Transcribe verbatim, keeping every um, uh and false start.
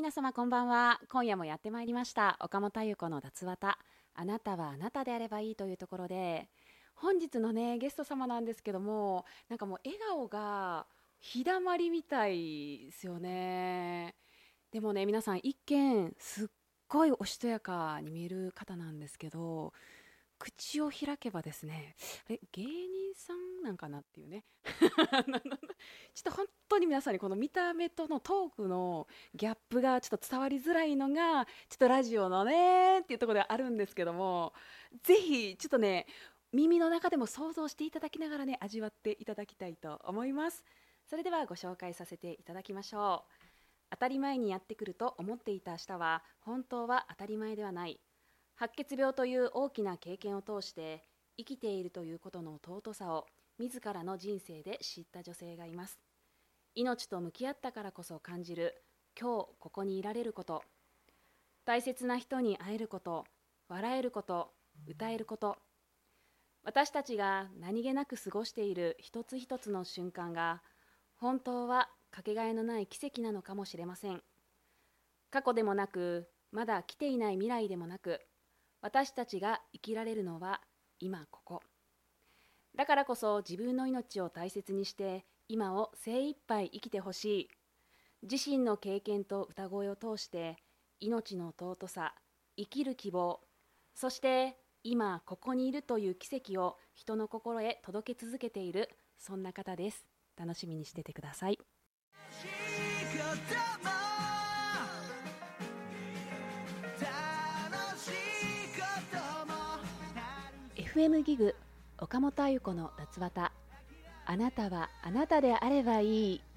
皆様こんばんは。今夜もやってまいりました岡本優子の脱綿。あなたはあなたであればいいというところで、本日のねゲスト様なんですけども、なんかもう笑顔が日だまりみたいですよね。でもね、皆さん一見すっごいおしとやかに見える方なんですけど、口を開けばですね、あれ芸人さんなんかなっていうねちょっと本当に皆さんにこの見た目とのトークのギャップがちょっと伝わりづらいのがちょっとラジオのねっていうところではあるんですけども、ぜひちょっとね耳の中でも想像していただきながらね味わっていただきたいと思います。それではご紹介させていただきましょう。当たり前にやってくると思っていた明日は本当は当たり前ではない。白血病という大きな経験を通して生きているということの尊さを自らの人生で知った女性がいます。命と向き合ったからこそ感じる今日ここにいられること、大切な人に会えること、笑えること、歌えること、私たちが何気なく過ごしている一つ一つの瞬間が本当はかけがえのない奇跡なのかもしれません。過去でもなく、まだ来ていない未来でもなく、私たちが生きられるのは今ここ。だからこそ自分の命を大切にして今を精一杯生きてほしい。自身の経験と歌声を通して命の尊さ、生きる希望、そして今ここにいるという奇跡を人の心へ届け続けている、そんな方です。楽しみにしててください。エフエム ギグ岡本あゆ子の夏綿。あなたはあなたであればいい。